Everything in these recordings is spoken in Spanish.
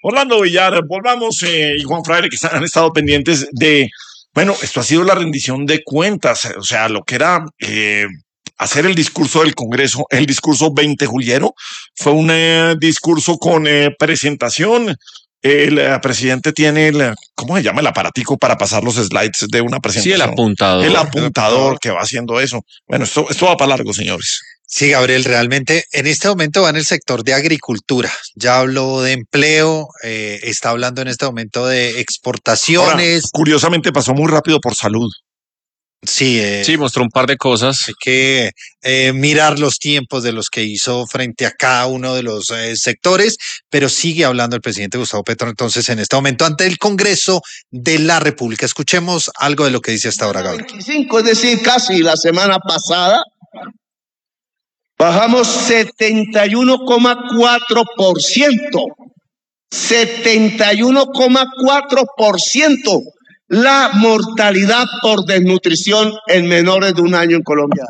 Orlando Villar, volvamos, y Juan Fraile, que han estado pendientes de, bueno, esto ha sido la rendición de cuentas, o sea, lo que era hacer el discurso del Congreso, el discurso 20 juliero, fue un discurso con presentación. El presidente tiene ¿cómo se llama? El aparatico para pasar los slides de una presentación. Sí, el apuntador. El apuntador que va haciendo eso. Bueno, esto va para largo, señores. Sí, Gabriel, realmente en este momento va en el sector de agricultura. Ya habló de empleo, está hablando en este momento de exportaciones. Ahora, curiosamente pasó muy rápido por salud. Sí, sí, mostró un par de cosas. Hay que mirar los tiempos de los que hizo frente a cada uno de los sectores, pero sigue hablando el presidente Gustavo Petro entonces en este momento ante el Congreso de la República. Escuchemos algo de lo que dice hasta ahora, Gabriel. 25, es decir, casi la semana pasada, bajamos 71,4%. 71,4% la mortalidad por desnutrición en menores de 1 año en Colombia.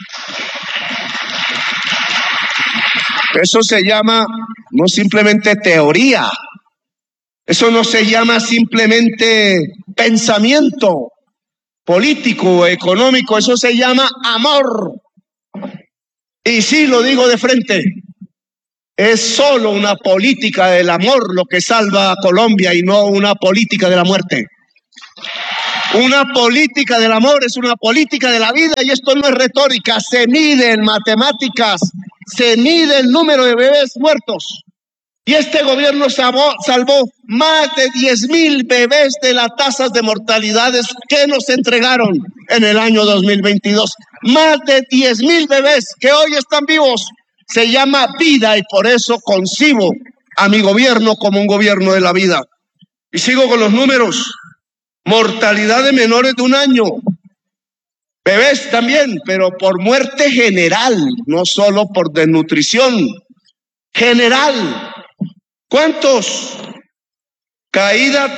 Eso se llama no simplemente teoría, eso no se llama simplemente pensamiento político o económico, eso se llama amor. Y sí, lo digo de frente, es solo una política del amor lo que salva a Colombia y no una política de la muerte. Una política del amor es una política de la vida y esto no es retórica, se mide en matemáticas, se mide el número de bebés muertos. Y este gobierno salvó más de 10.000 bebés de las tasas de mortalidades que nos entregaron en el año 2022. Más de 10.000 bebés que hoy están vivos. Se llama vida y por eso concibo a mi gobierno como un gobierno de la vida. Y sigo con los números. Mortalidad de menores de 1 año. Bebés también, pero por muerte general, no solo por desnutrición. General. ¿Cuántos? Caída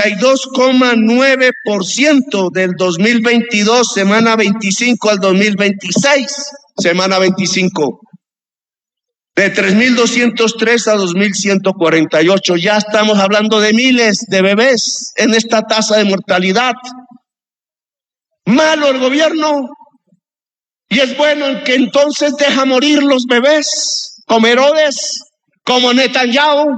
32,9% del 2022, semana 25 al 2026, semana 25. De 3.203 a 2.148. Ya estamos hablando de miles de bebés en esta tasa de mortalidad. Malo el gobierno. Y es bueno en que entonces deja morir los bebés, como Herodes, como Netanyahu.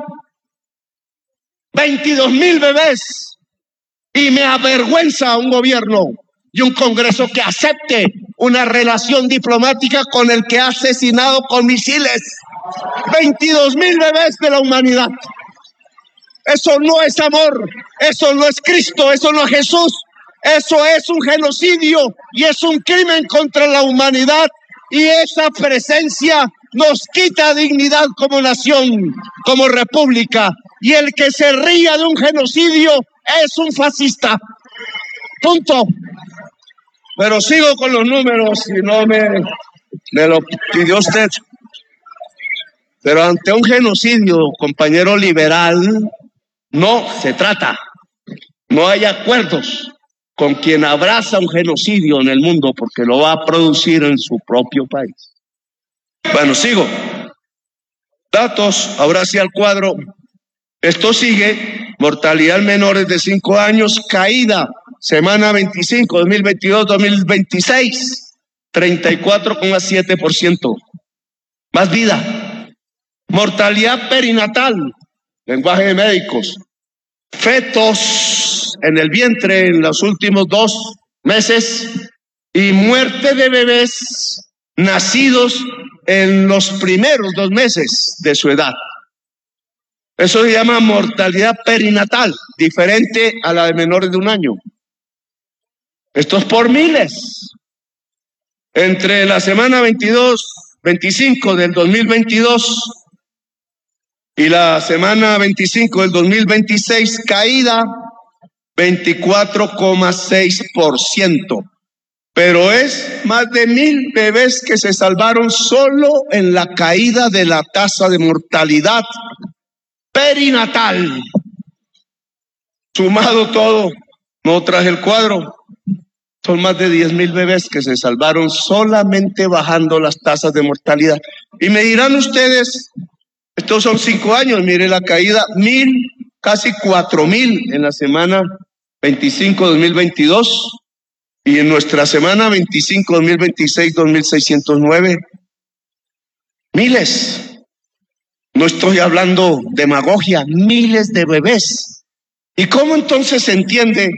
22.000 bebés. Y me avergüenza un gobierno y un Congreso que acepte una relación diplomática con el que ha asesinado con misiles 22.000 bebés de la humanidad. Eso no es amor, eso no es Cristo, eso no es Jesús, eso es un genocidio y es un crimen contra la humanidad y esa presencia nos quita dignidad como nación, como república y el que se ría de un genocidio es un fascista. Punto. Pero sigo con los números y no me lo pidió usted. Pero ante un genocidio, compañero liberal, no se trata. No hay acuerdos con quien abraza un genocidio en el mundo porque lo va a producir en su propio país. Bueno, sigo. Datos, ahora sí al cuadro. Esto sigue, mortalidad en menores de 5 años, caída, semana 25, 2022, 2026, 34,7%. Más vida. Mortalidad perinatal, lenguaje de médicos. Fetos en el vientre en los últimos 2 meses y muerte de bebés nacidos en los primeros 2 meses de su edad. Eso se llama mortalidad perinatal, diferente a la de menores de 1 año. Esto es por miles. Entre la semana 25 del 2022 y la semana 25 del 2026, caída 24,6%. Pero es más de 1.000 bebés que se salvaron solo en la caída de la tasa de mortalidad perinatal. Sumado todo, no traje el cuadro, son más de 10.000 bebés que se salvaron solamente bajando las tasas de mortalidad. Y me dirán ustedes, Estos son 5 años, mire la caída, 1.000, casi 4.000 en la semana 25-2022 y en nuestra semana 25-2026, 2.609. Miles. No estoy hablando demagogia, miles de bebés. ¿Y cómo entonces se entiende?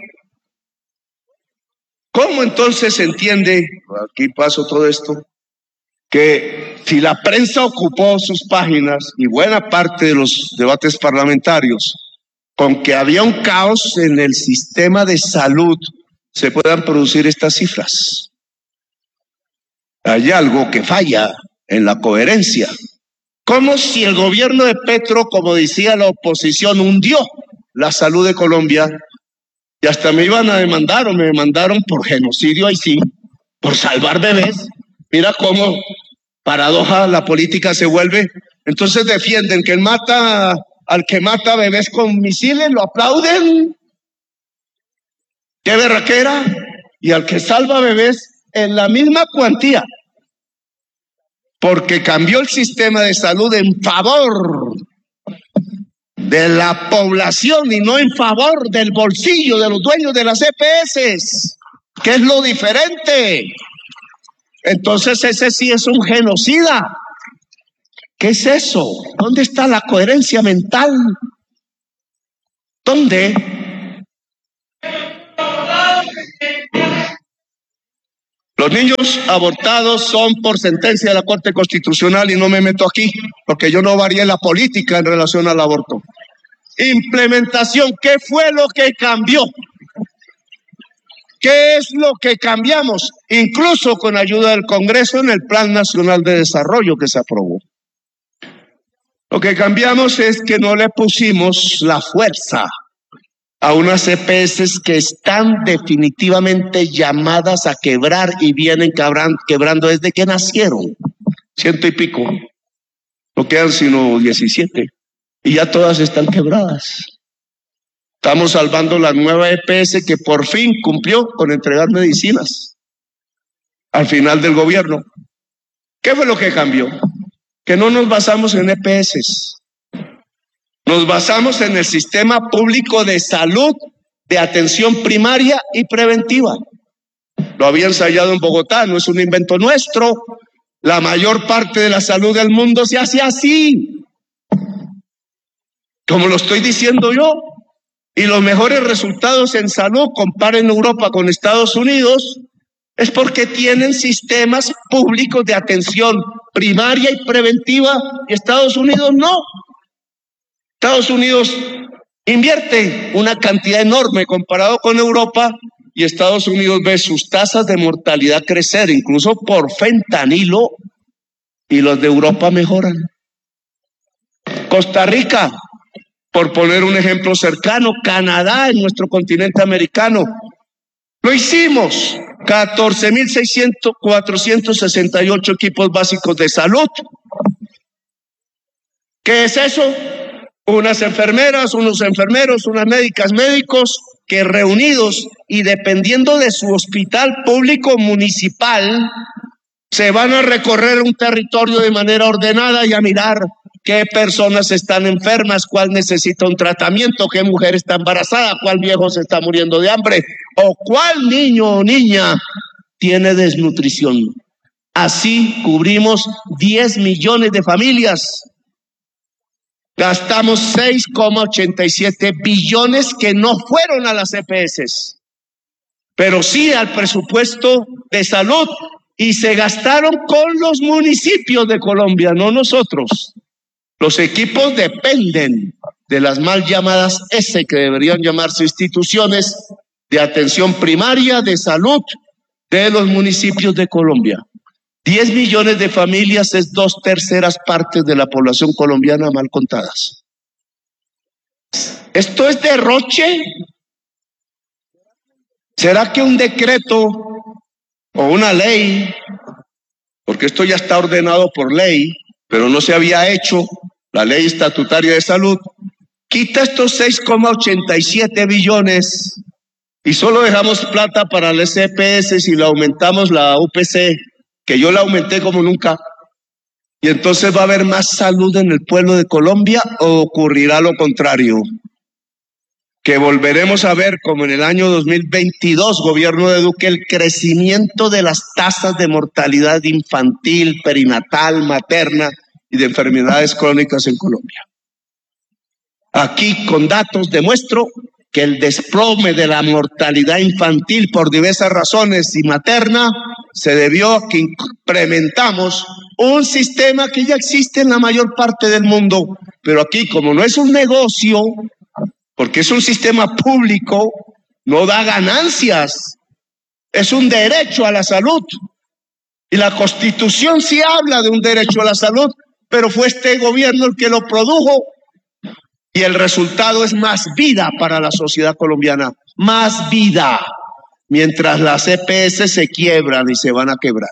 ¿Cómo entonces se entiende? Aquí paso todo esto. Que si la prensa ocupó sus páginas y buena parte de los debates parlamentarios con que había un caos en el sistema de salud, se puedan producir estas cifras. Hay algo que falla en la coherencia. Como si el gobierno de Petro, como decía la oposición, hundió la salud de Colombia y hasta me iban a demandar o me demandaron por genocidio, ahí sí, por salvar bebés. Mira cómo paradoja la política se vuelve. Entonces defienden que al que mata bebés con misiles, lo aplauden. ¡Qué berraquera! Y al que salva bebés en la misma cuantía, porque cambió el sistema de salud en favor de la población y no en favor del bolsillo de los dueños de las EPS, que es lo diferente. Entonces ese sí es un genocida. ¿Qué es eso? ¿Dónde está la coherencia mental? ¿Dónde? Los niños abortados son por sentencia de la Corte Constitucional y no me meto aquí porque yo no varié la política en relación al aborto. Implementación, ¿qué fue lo que cambió? ¿Qué es lo que cambiamos? Incluso con ayuda del Congreso en el Plan Nacional de Desarrollo que se aprobó. Lo que cambiamos es que no le pusimos la fuerza a unas EPS que están definitivamente llamadas a quebrar y vienen quebrando desde que nacieron. 100 y pico. No quedan sino 17. Y ya todas están quebradas. Estamos salvando la nueva EPS que por fin cumplió con entregar medicinas al final del gobierno. ¿Qué fue lo que cambió? Que no nos basamos en EPS. Nos basamos en el sistema público de salud, de atención primaria y preventiva. Lo había ensayado en Bogotá, no es un invento nuestro. La mayor parte de la salud del mundo se hace así, como lo estoy diciendo yo. Y los mejores resultados en salud, comparen Europa con Estados Unidos, es porque tienen sistemas públicos de atención primaria y preventiva y Estados Unidos no. Estados Unidos invierte una cantidad enorme comparado con Europa y Estados Unidos ve sus tasas de mortalidad crecer, incluso por fentanilo, y los de Europa mejoran. Costa Rica, por poner un ejemplo cercano, Canadá en nuestro continente americano. Lo hicimos, 14.468 equipos básicos de salud. ¿Qué es eso? Unas enfermeras, unos enfermeros, unas médicas, médicos que reunidos y dependiendo de su hospital público municipal se van a recorrer un territorio de manera ordenada y a mirar qué personas están enfermas, cuál necesita un tratamiento, qué mujer está embarazada, cuál viejo se está muriendo de hambre o cuál niño o niña tiene desnutrición. Así cubrimos 10 millones de familias. Gastamos 6,87 billones que no fueron a las EPS, pero sí al presupuesto de salud y se gastaron con los municipios de Colombia, no nosotros. Los equipos dependen de las mal llamadas S, que deberían llamarse instituciones de atención primaria de salud de los municipios de Colombia. 10 millones de familias es 2/3 partes de la población colombiana mal contadas. ¿Esto es derroche? ¿Será que un decreto o una ley, porque esto ya está ordenado por ley, pero no se había hecho, la ley estatutaria de salud, quita estos 6,87 billones y solo dejamos plata para las EPS y la aumentamos la UPC, que yo la aumenté como nunca, y entonces va a haber más salud en el pueblo de Colombia, o ocurrirá lo contrario, que volveremos a ver como en el año 2022, gobierno de Duque, el crecimiento de las tasas de mortalidad infantil, perinatal, materna y de enfermedades crónicas en Colombia. Aquí con datos demuestro que el desplome de la mortalidad infantil por diversas razones y materna se debió a que implementamos un sistema que ya existe en la mayor parte del mundo, pero aquí como no es un negocio, porque es un sistema público, no da ganancias, es un derecho a la salud. Y la Constitución sí habla de un derecho a la salud, pero fue este gobierno el que lo produjo. Y el resultado es más vida para la sociedad colombiana, más vida, mientras las EPS se quiebran y se van a quebrar.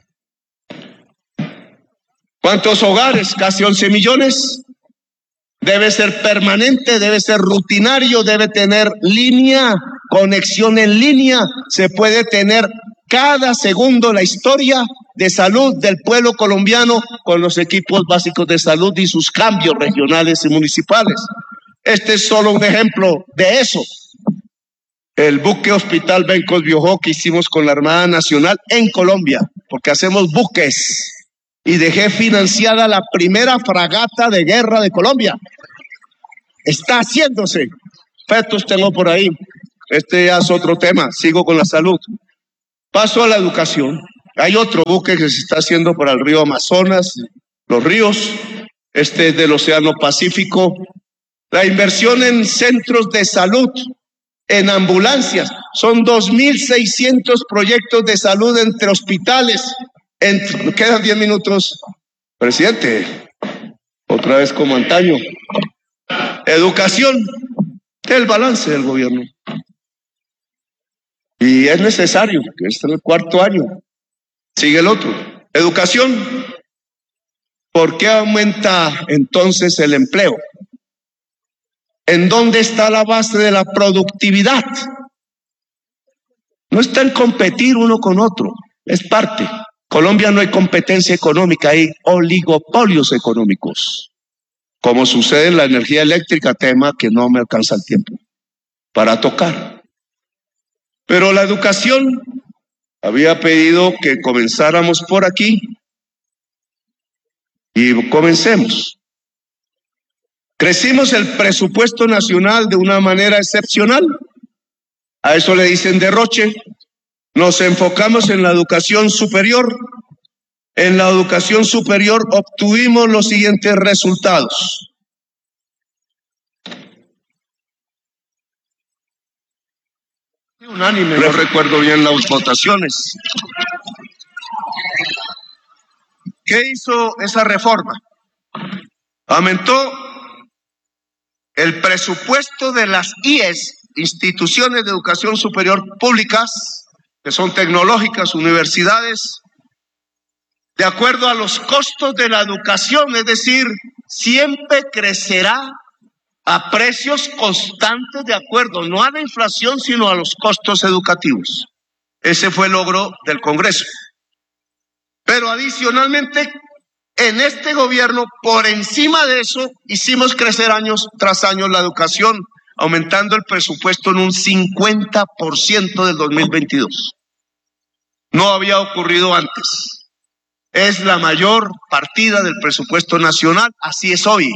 ¿Cuántos hogares? Casi 11 millones. Debe ser permanente, debe ser rutinario, debe tener línea, conexión en línea. Se puede tener cada segundo la historia de salud del pueblo colombiano con los equipos básicos de salud y sus cambios regionales y municipales. Este es solo un ejemplo de eso. El buque Hospital Bencos Biojó que hicimos con la Armada Nacional en Colombia, porque hacemos buques, y dejé financiada la primera fragata de guerra de Colombia. Está haciéndose. Fetos tengo por ahí. Este ya es otro tema. Sigo con la salud. Paso a la educación. Hay otro buque que se está haciendo para el río Amazonas, los ríos. Este es del Océano Pacífico. La inversión en centros de salud, en ambulancias. Son 2.600 proyectos de salud entre hospitales. Quedan 10 minutos. Presidente, otra vez como antaño. Educación, el balance del gobierno. Y es necesario, que este es el 4º año. Sigue el otro. Educación. ¿Por qué aumenta entonces el empleo? ¿En dónde está la base de la productividad? No está en competir uno con otro, es parte. Colombia no hay competencia económica, hay oligopolios económicos, como sucede en la energía eléctrica, tema que no me alcanza el tiempo para tocar. Pero la educación, había pedido que comenzáramos por aquí y comencemos. Crecimos el presupuesto nacional de una manera excepcional. A eso le dicen derroche. Nos enfocamos en la educación superior. En la educación superior obtuvimos los siguientes resultados. Unánime, no recuerdo bien las votaciones. ¿Qué hizo esa reforma? Aumentó el presupuesto de las IES, instituciones de educación superior públicas, que son tecnológicas, universidades, de acuerdo a los costos de la educación, es decir, siempre crecerá a precios constantes de acuerdo, no a la inflación, sino a los costos educativos. Ese fue el logro del Congreso. Pero adicionalmente, en este gobierno, por encima de eso, hicimos crecer año tras año la educación, aumentando el presupuesto en un 50% del 2022. No había ocurrido antes. Es la mayor partida del presupuesto nacional, así es hoy.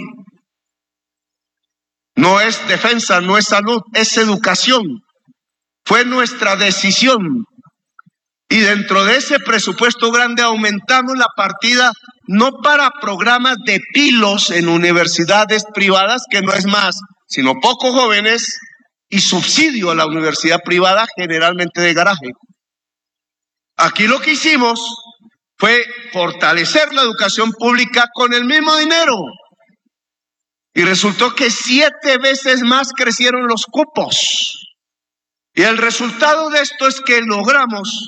No es defensa, no es salud, es educación. Fue nuestra decisión. Y dentro de ese presupuesto grande aumentamos la partida no para programas de pilos en universidades privadas, que no es más, sino pocos jóvenes, y subsidio a la universidad privada, generalmente de garaje. Aquí lo que hicimos fue fortalecer la educación pública con el mismo dinero. Y resultó que 7 veces más crecieron los cupos. Y el resultado de esto es que logramos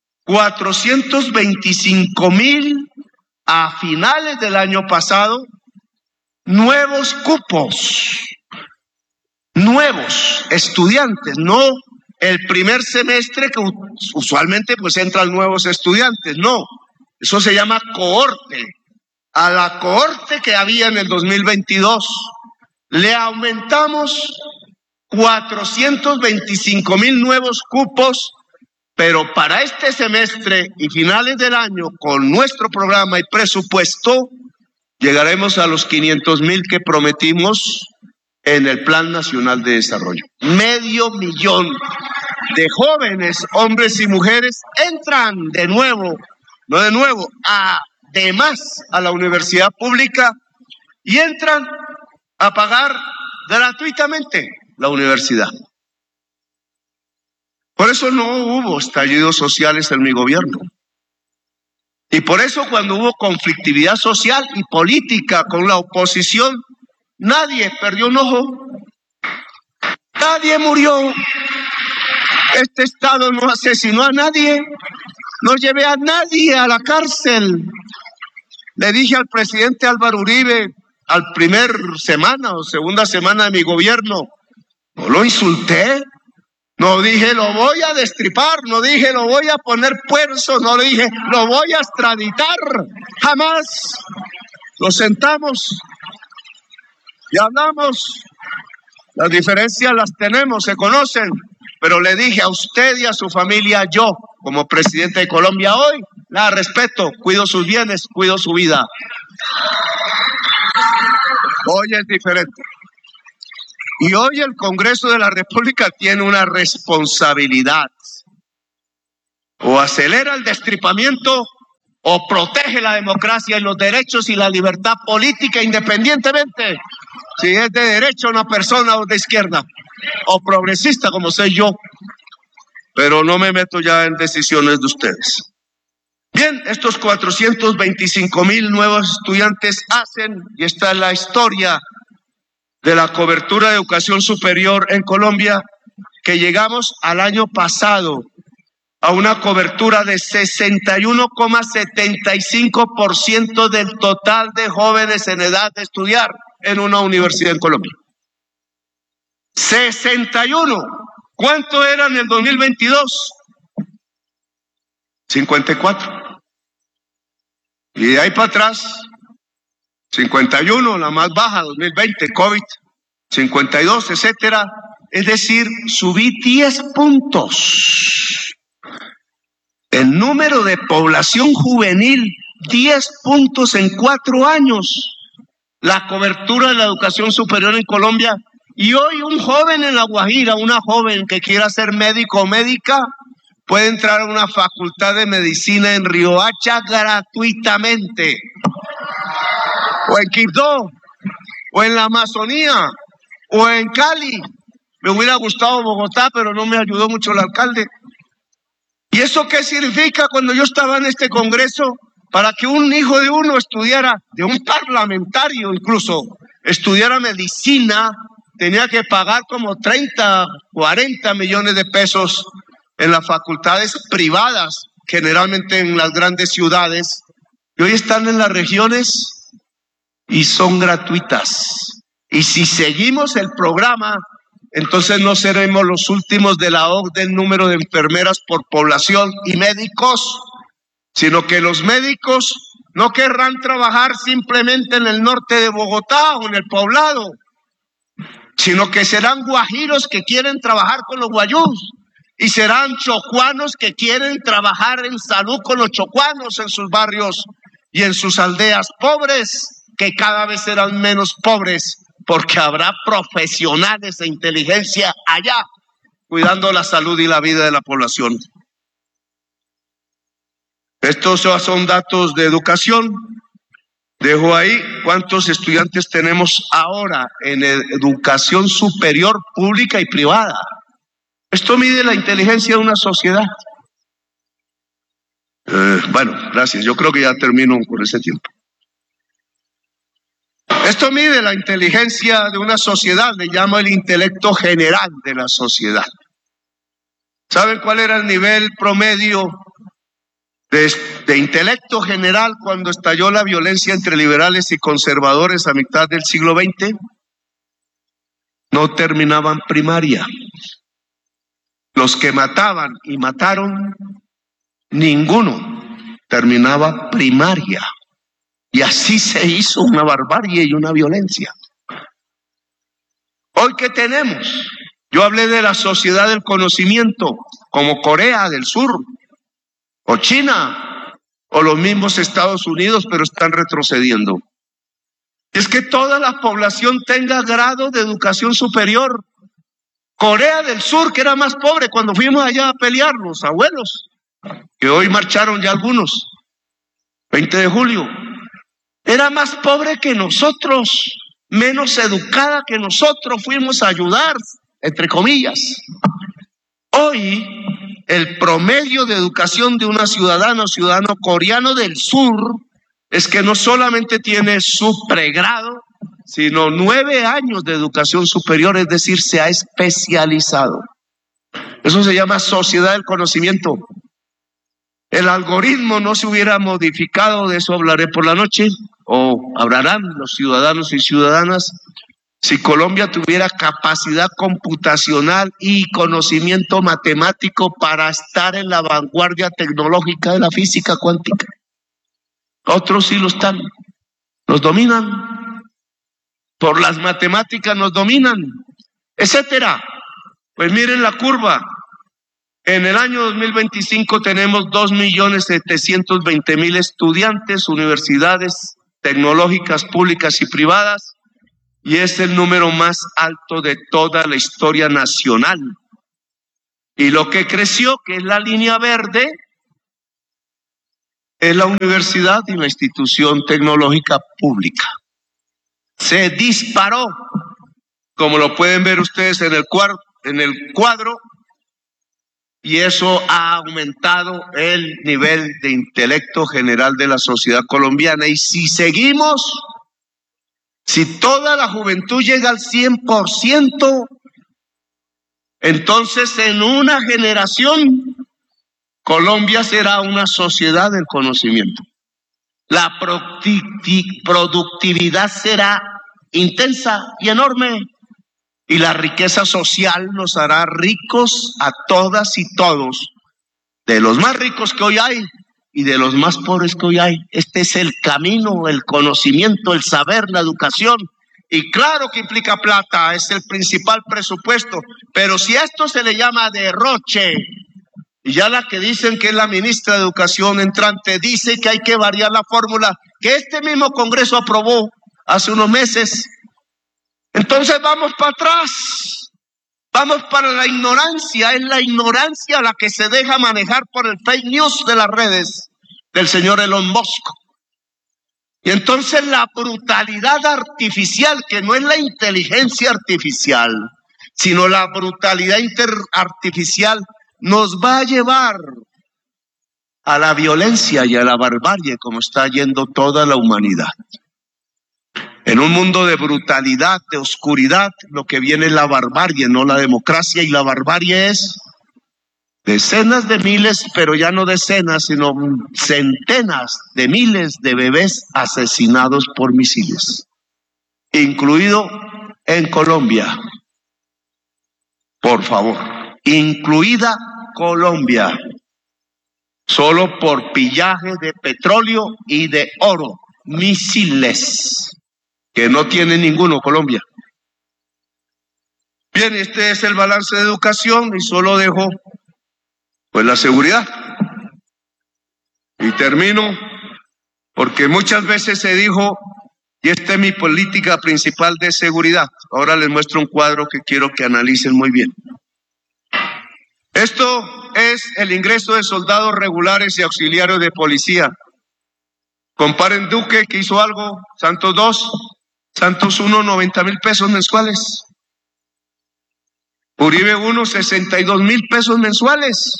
425,000 a finales del año pasado, nuevos cupos, nuevos estudiantes, no el primer semestre que usualmente pues entran nuevos estudiantes, no, eso se llama cohorte. a la cohorte que había en el 2022. Le aumentamos 425,000 nuevos cupos, pero para este semestre y finales del año, con nuestro programa y presupuesto, llegaremos a los 500,000 que prometimos en el Plan Nacional de Desarrollo. 500,000 de jóvenes, hombres y mujeres, entran además a la universidad pública y entran a pagar gratuitamente la universidad. Por eso no hubo estallidos sociales en mi gobierno. Y por eso cuando hubo conflictividad social y política con la oposición, nadie perdió un ojo, nadie murió. Este Estado no asesinó a nadie, no llevé a nadie a la cárcel. Le dije al presidente Álvaro Uribe, al primer semana o segunda semana de mi gobierno, no lo insulté, no dije lo voy a destripar, no dije lo voy a poner puerzo, no le dije lo voy a extraditar, jamás. Nos sentamos y hablamos, las diferencias las tenemos, se conocen, pero le dije a usted y a su familia, yo como presidente de Colombia hoy, la respeto, cuido sus bienes, cuido su vida. Hoy es diferente. Y hoy el Congreso de la República tiene una responsabilidad. O acelera el destripamiento o protege la democracia y los derechos y la libertad política independientemente si es de derecha una persona o de izquierda o progresista como soy yo. Pero no me meto ya en decisiones de ustedes. Bien, estos 425,000 nuevos estudiantes hacen, y esta es la historia de la cobertura de educación superior en Colombia, que llegamos al año pasado a una cobertura de 61,75% del total de jóvenes en edad de estudiar en una universidad en Colombia. 61. ¿Cuánto era en el 2022? 54. Y de ahí para atrás, 51, la más baja, 2020, COVID, 52, etcétera. Es decir, subí 10 puntos. El número de población juvenil, 10 puntos en 4 años. La cobertura de la educación superior en Colombia. Y hoy un joven en La Guajira, una joven que quiera ser médico o médica, puede entrar a una facultad de medicina en Riohacha gratuitamente. O en Quibdó, o en la Amazonía, o en Cali. Me hubiera gustado Bogotá, pero no me ayudó mucho el alcalde. ¿Y eso qué significa cuando yo estaba en este congreso? Para que un hijo de uno estudiara, de un parlamentario incluso, estudiara medicina, tenía que pagar como 30, 40 millones de pesos en las facultades privadas, generalmente en las grandes ciudades, y hoy están en las regiones y son gratuitas. Y si seguimos el programa, entonces no seremos los últimos de la OCDE en número de enfermeras por población y médicos, sino que los médicos no querrán trabajar simplemente en el norte de Bogotá o en el Poblado, sino que serán guajiros que quieren trabajar con los guayús, y serán chocuanos que quieren trabajar en salud con los chocuanos en sus barrios y en sus aldeas pobres, que cada vez serán menos pobres, porque habrá profesionales de inteligencia allá, cuidando la salud y la vida de la población. Estos son datos de educación. Dejo ahí cuántos estudiantes tenemos ahora en educación superior pública y privada. Esto mide la inteligencia de una sociedad. Bueno, gracias. Yo creo que ya termino por ese tiempo. Esto mide la inteligencia de una sociedad, le llamo el intelecto general de la sociedad. ¿Saben cuál era el nivel promedio de intelecto general cuando estalló la violencia entre liberales y conservadores a mitad del siglo XX? No terminaban primaria. Los que mataban y mataron, ninguno terminaba primaria. Y así se hizo una barbarie y una violencia. Hoy, ¿qué tenemos? Yo hablé de la sociedad del conocimiento, como Corea del Sur, o China, o los mismos Estados Unidos, pero están retrocediendo. Es que toda la población tenga grado de educación superior. Corea del Sur, que era más pobre cuando fuimos allá a pelear, los abuelos, que hoy marcharon ya algunos, 20 de julio, era más pobre que nosotros, menos educada que nosotros, fuimos a ayudar, entre comillas. Hoy, el promedio de educación de una ciudadana o ciudadano coreano del sur es que no solamente tiene su pregrado, sino 9 años de educación superior, es decir, se ha especializado. Eso se llama sociedad del conocimiento. El algoritmo no se hubiera modificado, de eso hablaré por la noche, o hablarán los ciudadanos y ciudadanas, si Colombia tuviera capacidad computacional y conocimiento matemático para estar en la vanguardia tecnológica de la física cuántica. Otros sí lo están, nos dominan, por las matemáticas nos dominan, etcétera. Pues miren la curva. En el año 2025 tenemos 2.720.000 estudiantes, universidades tecnológicas públicas y privadas, y es el número más alto de toda la historia nacional. Y lo que creció, que es la línea verde, es la universidad y la institución tecnológica pública. Se disparó, como lo pueden ver ustedes en el cuadro, y eso ha aumentado el nivel de intelecto general de la sociedad colombiana. Y si seguimos, si toda la juventud llega al 100%, entonces en una generación Colombia será una sociedad del conocimiento. La productividad será intensa y enorme, y la riqueza social nos hará ricos a todas y todos, de los más ricos que hoy hay y de los más pobres que hoy hay. Este es el camino, el conocimiento, el saber, la educación. Y claro que implica plata, es el principal presupuesto, pero si a esto se le llama derroche, y ya la que dicen que es la ministra de Educación entrante dice que hay que variar la fórmula que este mismo Congreso aprobó hace unos meses, entonces vamos para atrás, vamos para la ignorancia. Es la ignorancia la que se deja manejar por el fake news de las redes del señor Elon Musk. Y entonces la brutalidad artificial, que no es la inteligencia artificial, sino la brutalidad artificial, nos va a llevar a la violencia y a la barbarie, como está yendo toda la humanidad. En un mundo de brutalidad, de oscuridad, lo que viene es la barbarie, no la democracia. Y la barbarie es decenas de miles, pero ya no decenas, sino centenas de miles de bebés asesinados por misiles, incluido en Colombia. Por favor, incluida Colombia, solo por pillaje de petróleo y de oro, misiles, que no tiene ninguno Colombia. Bien, este es el balance de educación y solo dejo pues la seguridad. Y termino porque muchas veces se dijo, y esta es mi política principal de seguridad. Ahora les muestro un cuadro que quiero que analicen muy bien. Esto es el ingreso de soldados regulares y auxiliares de policía. Comparen Duque, que hizo algo, Santos 2, Santos 1, 90,000 pesos mensuales. Uribe 1, 62,000 pesos mensuales.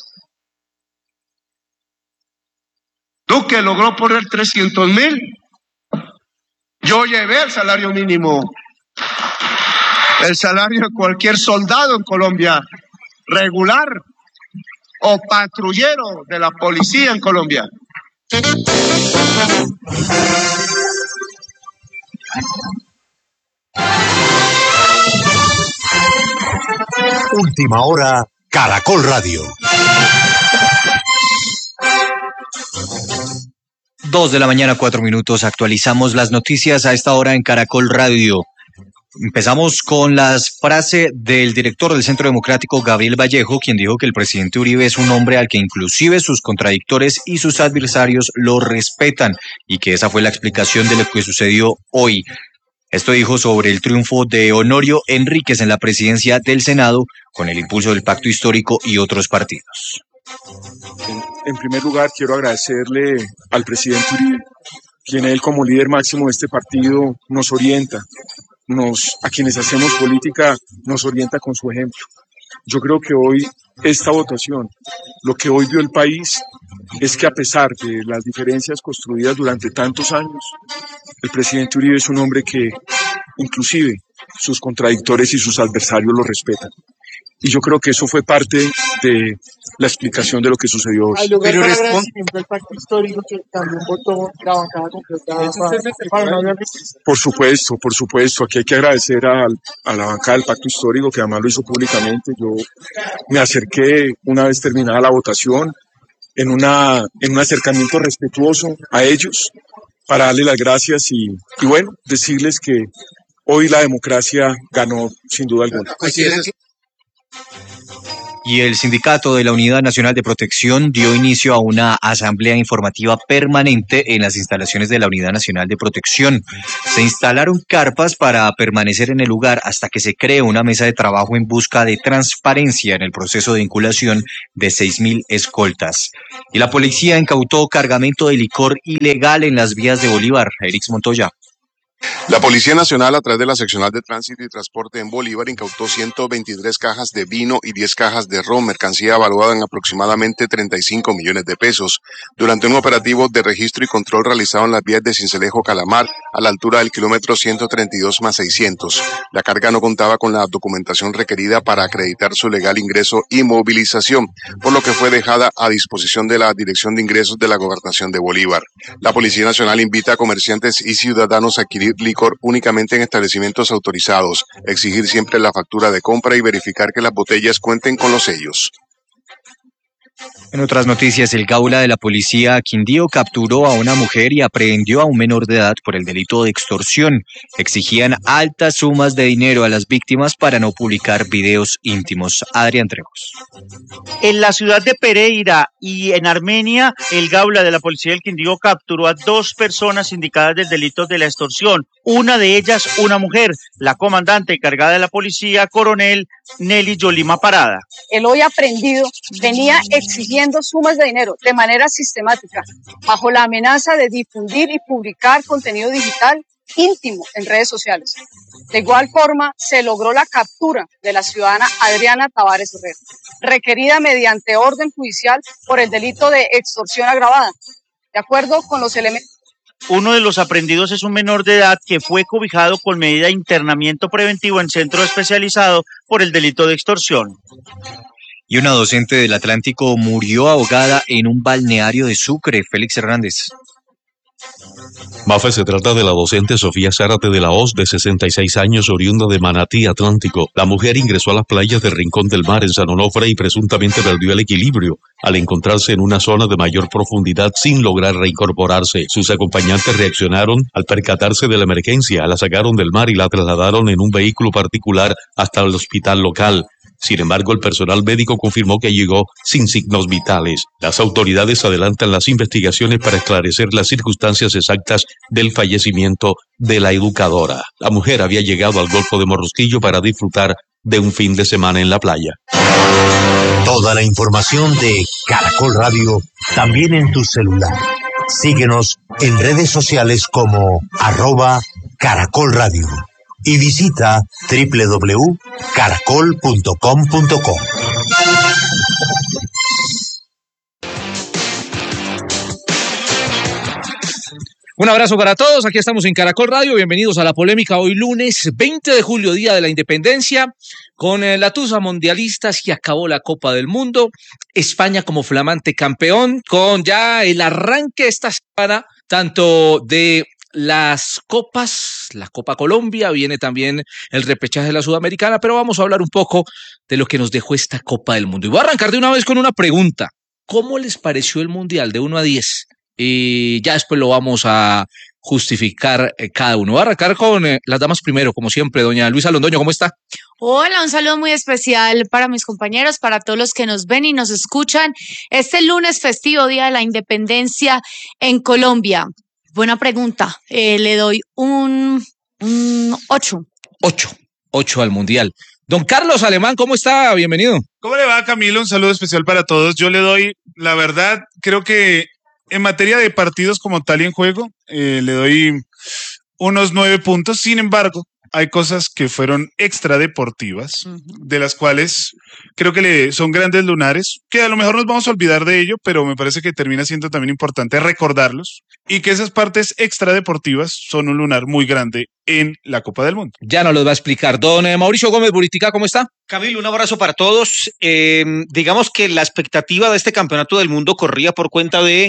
Duque logró poner 300,000. Yo llevé el salario mínimo, el salario de cualquier soldado en Colombia, regular o patrullero de la policía en Colombia. Última hora, Caracol Radio. 2:04 a.m. Actualizamos las noticias a esta hora en Caracol Radio. Empezamos con las frases del director del Centro Democrático, Gabriel Vallejo, quien dijo que el presidente Uribe es un hombre al que inclusive sus contradictores y sus adversarios lo respetan, y que esa fue la explicación de lo que sucedió hoy. Esto dijo sobre el triunfo de Honorio Enríquez en la presidencia del Senado con el impulso del Pacto Histórico y otros partidos. En primer lugar, quiero agradecerle al presidente Uribe, quien él como líder máximo de este partido nos orienta, a quienes hacemos política, nos orienta con su ejemplo. Yo creo que hoy esta votación, lo que hoy vio el país, es que a pesar de las diferencias construidas durante tantos años, el presidente Uribe es un hombre que inclusive sus contradictores y sus adversarios lo respetan. Y yo creo que eso fue parte de la explicación de lo que sucedió hoy. Pero el pacto histórico que también votó la bancada completa. Por supuesto. Aquí hay que agradecer a la bancada del Pacto Histórico, que además lo hizo públicamente. Yo me acerqué una vez terminada la votación en un acercamiento respetuoso a ellos para darles las gracias y bueno, decirles que hoy la democracia ganó sin duda alguna. Y el Sindicato de la Unidad Nacional de Protección dio inicio a una asamblea informativa permanente en las instalaciones de la Unidad Nacional de Protección. Se instalaron carpas para permanecer en el lugar hasta que se cree una mesa de trabajo en busca de transparencia en el proceso de vinculación de 6.000 escoltas. Y la policía incautó cargamento de licor ilegal en las vías de Bolívar. Erix Montoya. La Policía Nacional, a través de la Seccional de Tránsito y Transporte en Bolívar, incautó 123 cajas de vino y 10 cajas de ron, mercancía evaluada en aproximadamente 35 millones de pesos, durante un operativo de registro y control realizado en las vías de Sincelejo-Calamar, a la altura del kilómetro 132+600. La carga no contaba con la documentación requerida para acreditar su legal ingreso y movilización, por lo que fue dejada a disposición de la Dirección de Ingresos de la Gobernación de Bolívar. La Policía Nacional invita a comerciantes y ciudadanos a adquirir licor únicamente en establecimientos autorizados, exigir siempre la factura de compra y verificar que las botellas cuenten con los sellos. En otras noticias, el Gaula de la Policía Quindío capturó a una mujer y aprehendió a un menor de edad por el delito de extorsión. Exigían altas sumas de dinero a las víctimas para no publicar videos íntimos. Adrián Trejos. En la ciudad de Pereira y en Armenia, el Gaula de la Policía del Quindío capturó a 2 personas indicadas del delito de la extorsión. Una de ellas, una mujer, la comandante encargada de la policía, coronel Nelly Yolima Parada. El hoy aprendido venía exigiendo sumas de dinero de manera sistemática, bajo la amenaza de difundir y publicar contenido digital íntimo en redes sociales. De igual forma, se logró la captura de la ciudadana Adriana Tavares Herrera, requerida mediante orden judicial por el delito de extorsión agravada. De acuerdo con los elementos. Uno de los aprendidos es un menor de edad que fue cobijado con medida de internamiento preventivo en centro especializado por el delito de extorsión. Y una docente del Atlántico murió ahogada en un balneario de Sucre. Félix Hernández. Mafe, se trata de la docente Sofía Zárate de la Hoz, de 66 años, oriunda de Manatí, Atlántico. La mujer ingresó a las playas del Rincón del Mar en San Onofre y presuntamente perdió el equilibrio al encontrarse en una zona de mayor profundidad sin lograr reincorporarse. Sus acompañantes reaccionaron al percatarse de la emergencia, la sacaron del mar y la trasladaron en un vehículo particular hasta el hospital local. Sin embargo, el personal médico confirmó que llegó sin signos vitales. Las autoridades adelantan las investigaciones para esclarecer las circunstancias exactas del fallecimiento de la educadora. La mujer había llegado al Golfo de Morrosquillo para disfrutar de un fin de semana en la playa. Toda la información de Caracol Radio también en tu celular. Síguenos en redes sociales como @Caracol Radio. Y visita www.caracol.com.co. Un abrazo para todos, aquí estamos en Caracol Radio, bienvenidos a la polémica hoy lunes 20 de julio, Día de la Independencia, con la tusa mundialista, se acabó la Copa del Mundo, España como flamante campeón, con ya el arranque esta semana, tanto de las copas, la Copa Colombia, viene también el repechaje de la Sudamericana, pero vamos a hablar un poco de lo que nos dejó esta Copa del Mundo. Y voy a arrancar de una vez con una pregunta. ¿Cómo les pareció el Mundial de 1 a 10? y ya después lo vamos a justificar cada uno. Voy a arrancar con las damas primero, como siempre. Doña Luisa Londoño, ¿cómo está? Hola, un saludo muy especial para mis compañeros, para todos los que nos ven y nos escuchan. Este lunes festivo, Día de la Independencia en Colombia. Buena pregunta. Le doy un 8. 8 al Mundial. Don Carlos Alemán, ¿cómo está? Bienvenido. ¿Cómo le va, Camilo? Un saludo especial para todos. Yo le doy, la verdad, creo que en materia de partidos como tal y en juego, le doy unos 9 puntos. Sin embargo, hay cosas que fueron extradeportivas, de las cuales creo que son grandes lunares, que a lo mejor nos vamos a olvidar de ello, pero me parece que termina siendo también importante recordarlos, y que esas partes extradeportivas son un lunar muy grande en la Copa del Mundo. Ya nos los va a explicar. Don Mauricio Gómez Buritica, ¿cómo está? Camilo, un abrazo para todos. Digamos que la expectativa de este campeonato del mundo corría por cuenta de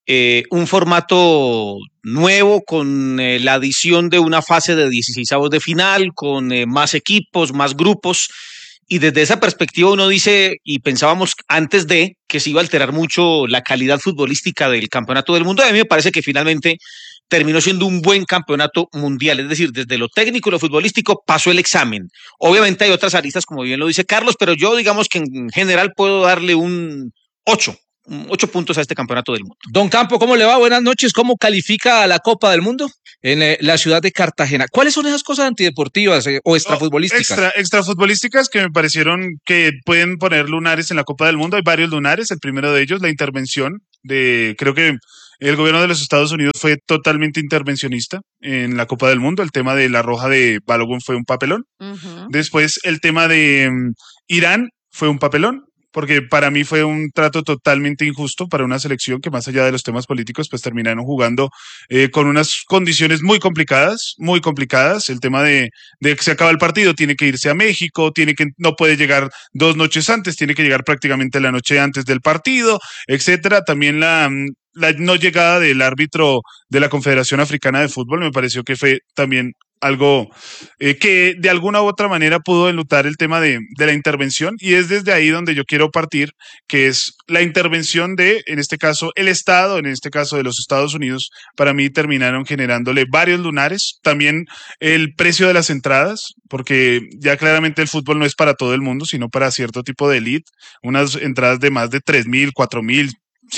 un formato nuevo con la adición de una fase de 16avos de final, con más equipos, más grupos, y desde esa perspectiva uno dice, y pensábamos antes de que se iba a alterar mucho la calidad futbolística del campeonato del mundo. A mí me parece que finalmente terminó siendo un buen campeonato mundial, es decir, desde lo técnico y lo futbolístico pasó el examen. Obviamente hay otras aristas, como bien lo dice Carlos, pero yo digamos que en general puedo darle un 8 puntos a este campeonato del mundo. Don Campo, ¿cómo le va? Buenas noches. ¿Cómo califica a la Copa del Mundo en la ciudad de Cartagena? ¿Cuáles son esas cosas antideportivas o extrafutbolísticas? Extrafutbolísticas que me parecieron que pueden poner lunares en la Copa del Mundo. Hay varios lunares. El primero de ellos, la intervención creo que el gobierno de los Estados Unidos fue totalmente intervencionista en la Copa del Mundo. El tema de la roja de Balogun fue un papelón. Después, el tema de Irán fue un papelón, porque para mí fue un trato totalmente injusto para una selección que, más allá de los temas políticos, pues terminaron jugando con unas condiciones muy complicadas. El tema de que se acaba el partido, tiene que irse a México, no puede llegar 2 noches antes, tiene que llegar prácticamente la noche antes del partido, etcétera. También la no llegada del árbitro de la Confederación Africana de Fútbol me pareció que fue también algo que de alguna u otra manera pudo enlutar el tema de la intervención, y es desde ahí donde yo quiero partir, que es la intervención en este caso, el Estado, en este caso de los Estados Unidos. Para mí terminaron generándole varios lunares. También el precio de las entradas, porque ya claramente el fútbol no es para todo el mundo, sino para cierto tipo de elite. Unas entradas de más de $3,000, $4,000,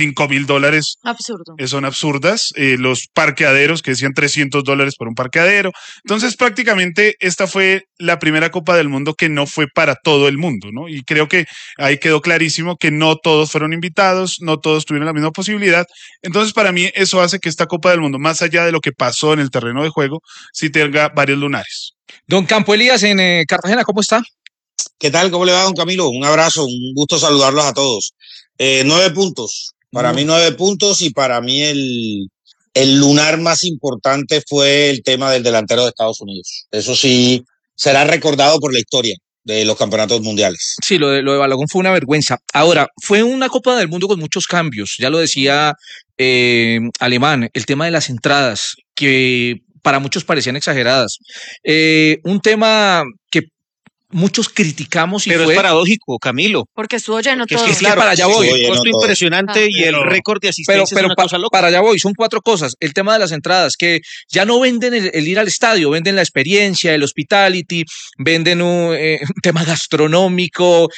$5,000. Absurdo. Son absurdas. Los parqueaderos que decían $300 por un parqueadero. Entonces, prácticamente esta fue la primera Copa del Mundo que no fue para todo el mundo, ¿no? Y creo que ahí quedó clarísimo que no todos fueron invitados, no todos tuvieron la misma posibilidad. Entonces, para mí, eso hace que esta Copa del Mundo, más allá de lo que pasó en el terreno de juego, sí tenga varios lunares. Don Campo Elías en Cartagena, ¿cómo está? ¿Qué tal? ¿Cómo le va, don Camilo? Un abrazo, un gusto saludarlos a todos. 9 puntos. Para mí 9 puntos, y para mí el lunar más importante fue el tema del delantero de Estados Unidos. Eso sí será recordado por la historia de los campeonatos mundiales. Sí, lo de Balogun fue una vergüenza. Ahora, fue una Copa del Mundo con muchos cambios. Ya lo decía Alemán, el tema de las entradas, que para muchos parecían exageradas. Un tema que muchos criticamos y pero fue... es paradójico, Camilo. Porque estuvo lleno todo. Es que para allá voy. Un costo impresionante y el récord de asistencia es una cosa loca. Para allá voy, son 4 cosas. El tema de las entradas, que ya no venden el ir al estadio, venden la experiencia, el hospitality, venden un tema gastronómico,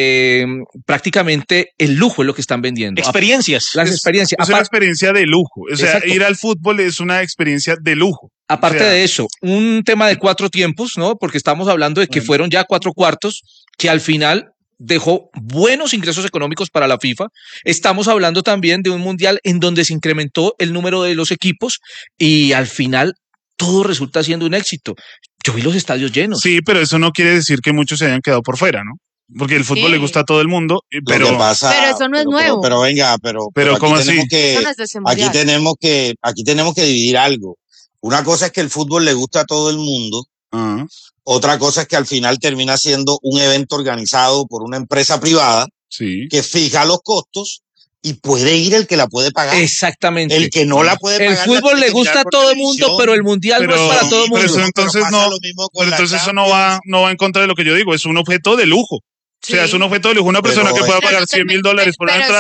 prácticamente el lujo es lo que están vendiendo. Experiencias. Las experiencias. Es una experiencia de lujo. O sea, ir al fútbol es una experiencia de lujo. Aparte de eso, un tema de 4 tiempos, ¿no? Porque estamos hablando de que fueron ya 4 cuartos, que al final dejó buenos ingresos económicos para la FIFA. Estamos hablando también de un mundial en donde se incrementó el número de los equipos y al final todo resulta siendo un éxito. Yo vi los estadios llenos. Sí, pero eso no quiere decir que muchos se hayan quedado por fuera, ¿no? Porque el fútbol le gusta a todo el mundo, pero eso no es nuevo. Pero venga, pero ¿cómo así? Aquí tenemos que dividir algo. Una cosa es que el fútbol le gusta a todo el mundo. Otra cosa es que al final termina siendo un evento organizado por una empresa privada que fija los costos y puede ir el que la puede pagar. Exactamente. El que no la puede pagar. El fútbol le gusta a todo el mundo, pero el mundial no es para todo el mundo. Pero entonces eso no va en contra de lo que yo digo. Es un objeto de lujo. O sea, es un objeto de lujo. Una persona que pueda pagar $100,000 por una entrada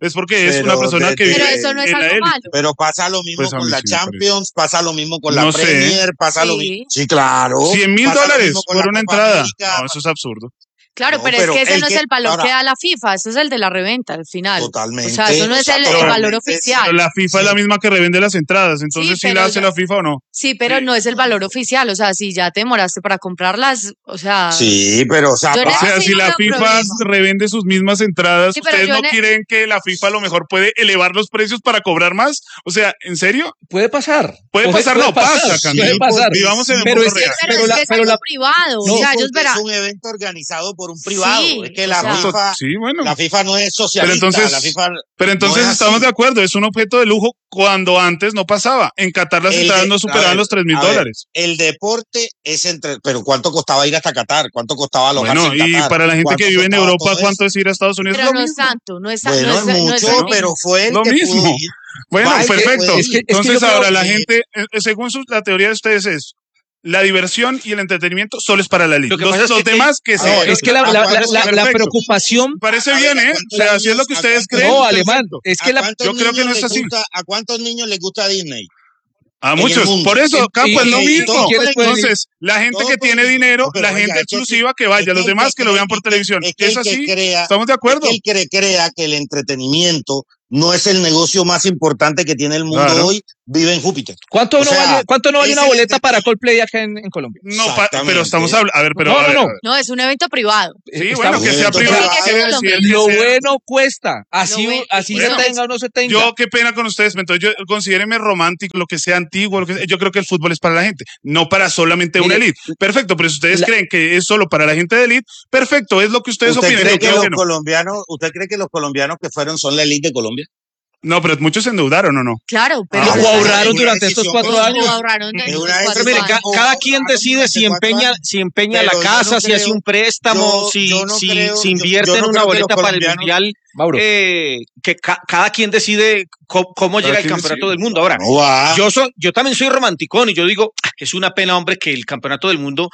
es porque es una persona que Pero vive eso no es en la algo élite. malo. Pero pasa lo mismo Pues a con mí la sí me Champions, pasa lo mismo con No la sé. Premier, pasa lo Sí. mismo. Sí, claro. $100,000 Pasa lo mismo con por la una Copa entrada. América. No, eso es absurdo. Claro, No, pero es pero que ese el no es que- el valor ahora- que da la FIFA, eso es el de la reventa al final. Totalmente. O sea, eso no es el Totalmente. valor Pero oficial. la FIFA es la misma que revende las entradas, entonces sí pero la hace ya- la FIFA o no. Sí, pero no es el valor oficial. O sea, si ya te demoraste para comprarlas, o sea. Sí, pero o sea, Yo en O eso sea, sí si no la veo FIFA problema. revende sus mismas entradas, Sí, pero ¿ustedes yo no en e- creen que la FIFA a lo mejor puede elevar los precios para cobrar más? O sea, ¿en serio? Puede pasar. Puede pasar, no pasa, Camilo. Puede pasar. Vivamos en el Pero mundo es que- real. Pero Pero es la- que es pero algo la- privado. No, o sea, porque ellos verán. es un evento organizado por un privado. Sí, Es que o la sea- FIFA, Sí, bueno. la FIFA no es socialista. Pero entonces, la FIFA pero entonces no es estamos así. de acuerdo, es un objeto de lujo cuando antes no pasaba. En Qatar las El entradas de- no a superaban ver, los $3,000. a ver, el deporte es pero ¿cuánto costaba ir hasta Qatar? ¿Cuánto costaba alojarse Bueno, en y Qatar? para la gente ¿Cuánto que vive en costaba Europa, todo ¿cuánto eso? es ir a Estados Unidos? Pero Es lo no es mismo. tanto, no es Bueno, no es no es mucho, lo mismo. pero fue el Lo que mismo. pudo ir. Bueno, Va el que perfecto. puede ir. es que Entonces yo creo ahora la que- gente, según la teoría de ustedes es, la diversión y el entretenimiento solo es para la elite. Lo que pasa es Los que- demás que No, se... No, es que la Perfecto. preocupación. Me parece A bien, ver, ¿a ¿eh? O cuántos sea, si es lo niños- que a ustedes cuántos- creen. No, Alemán, perfecto. es que ¿A la. cuántos yo creo que no niños es les así. ¿A cuántos niños les gusta Disney? A en el muchos. mundo. Por eso, Campo, es lo y mismo. todos ¿Quiénes pueden ir? Entonces, la gente Todos que pueden tiene ir. dinero, No, pero la gente oiga, es que- exclusiva que es vaya, que los el demás que lo vean por es que- televisión. es que Es el que así. crea- ¿Estamos de acuerdo? Es que el que crea que el entretenimiento no es el negocio más importante que tiene el mundo Claro. hoy, vive en Júpiter. ¿Cuánto O no sea, vale, cuánto no vale es una el boleta para Coldplay acá en Colombia? No, Exactamente. pero estamos hablando. A ver, pero. No, a no, ver, no. a ver. No, es un evento privado. Sí, Estamos- bueno, que sea Evento privado. privado. quiere decir que Lo sea- bueno cuesta. Así, Lo bueno- así Bueno, se tenga o no se tenga. Yo, qué pena con ustedes, entonces yo considéreme romántico, lo que sea antiguo, yo creo que el fútbol es para la gente, no para solamente una Mire, élite. Perfecto, pero si ustedes la- creen que es solo para la gente de élite, perfecto, es lo que ustedes ¿Usted opinan. cree Yo que creo los que no. colombianos, usted cree que los colombianos que fueron son la élite de Colombia? No, pero muchos se endeudaron o no. Claro, pero. Ah, o bueno, ahorraron es una durante estos decisión 4 política. años. O ahorraron de Es los una cuatro Pero mire, decisión años. cada quien decide si empeña la Pero yo casa, no si hace creo- un préstamo, yo- si, yo no si, creo- si yo- invierte yo en no una creo que boleta los para el colombianos- mundial. Mauro. Que cada quien decide cómo llega el quien campeonato decide. del mundo. Ahora, No va. yo también soy romanticón y yo digo, es una pena, hombre, que el campeonato del mundo